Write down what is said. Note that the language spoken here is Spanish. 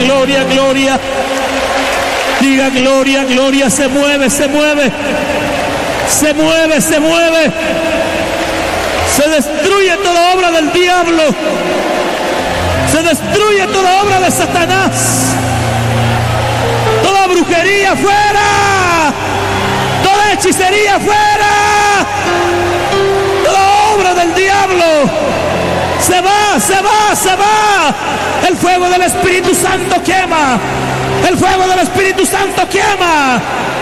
gloria, gloria. Diga gloria, gloria. Se mueve, se mueve. Se mueve, se mueve. Se destruye toda obra del diablo. Se destruye toda obra de Satanás. Toda brujería fuera. Toda hechicería fuera. Toda obra del diablo. Se va, se va, se va. El fuego del Espíritu Santo quema. El fuego del Espíritu Santo quema.